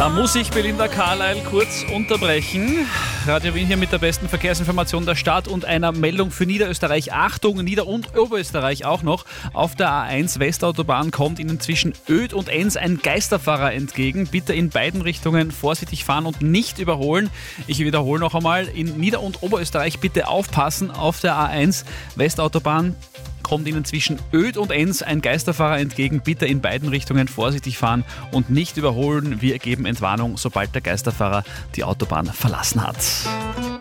Da muss ich Belinda Carlyle kurz unterbrechen. Radio Wien hier mit der besten Verkehrsinformation der Stadt und einer Meldung für Niederösterreich. Achtung, Nieder- und Oberösterreich auch noch. Auf der A1 Westautobahn kommt Ihnen zwischen Oedt und Enns ein Geisterfahrer entgegen. Bitte in beiden Richtungen vorsichtig fahren und nicht überholen. Ich wiederhole noch einmal, in Nieder- und Oberösterreich bitte aufpassen. Auf der A1 Westautobahn kommt Ihnen zwischen Oedt und Enns ein Geisterfahrer entgegen. Bitte in beiden Richtungen vorsichtig fahren und nicht überholen. Wir geben Entwarnung, sobald der Geisterfahrer die Autobahn verlassen hat.